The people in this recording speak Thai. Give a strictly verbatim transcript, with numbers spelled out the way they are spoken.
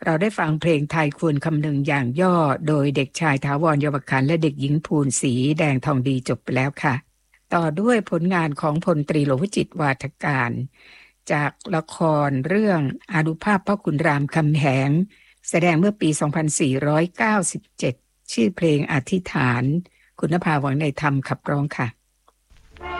เราได้ฟังเพลงไทยควรคำนึงอย่างย่อโดยเด็กชายถาวรเยาวขันธ์และเด็กหญิงภูลศรีแดงทองดีจบไปแล้วค่ะต่อด้วยผลงานของพลตรีโลวจิตวาทการจากละครเรื่องอานุภาพพ่อขุนรามคำแหงแสดงเมื่อปีสองพันสี่ร้อยเก้าสิบเจ็ดชื่อเพลงอธิษฐานคุณภาหวังในธรรมขับร้องค่ะ